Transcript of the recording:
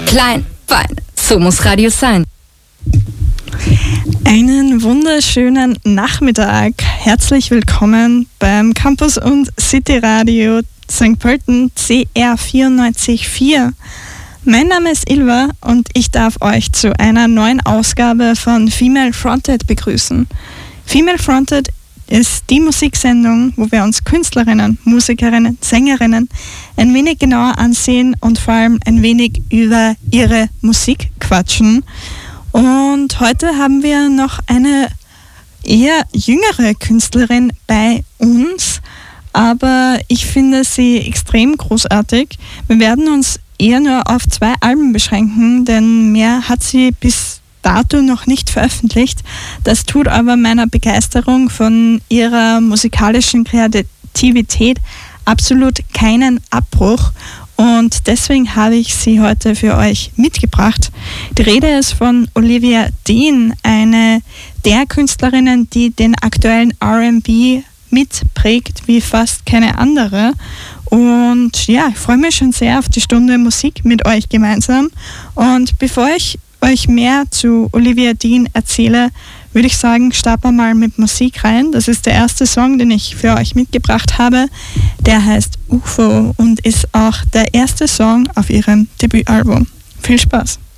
klein, fein. So muss Radio sein. Einen wunderschönen Nachmittag. Herzlich willkommen beim Campus und City Radio St. Pölten CR 94.4. Mein Name ist Ilva und ich darf euch zu einer neuen Ausgabe von Female Fronted begrüßen. Female Fronted ist die Musiksendung, wo wir uns Künstlerinnen, Musikerinnen, Sängerinnen ein wenig genauer ansehen und vor allem ein wenig über ihre Musik quatschen. Und heute haben wir noch eine eher jüngere Künstlerin bei uns, aber ich finde sie extrem großartig. Wir werden uns eher nur auf 2 Alben beschränken, denn mehr hat sie bis dato noch nicht veröffentlicht. Das tut aber meiner Begeisterung von ihrer musikalischen Kreativität absolut keinen Abbruch. Und deswegen habe ich sie heute für euch mitgebracht. Die Rede ist von Olivia Dean, eine der Künstlerinnen, die den aktuellen R&B mitprägt wie fast keine andere. Und ja, ich freue mich schon sehr auf die Stunde Musik mit euch gemeinsam. Und bevor ich euch mehr zu Olivia Dean erzähle, würde ich sagen, starten wir mal mit Musik rein. Das ist der erste Song, den ich für euch mitgebracht habe. Der heißt UFO und ist auch der erste Song auf ihrem Debütalbum. Viel Spaß!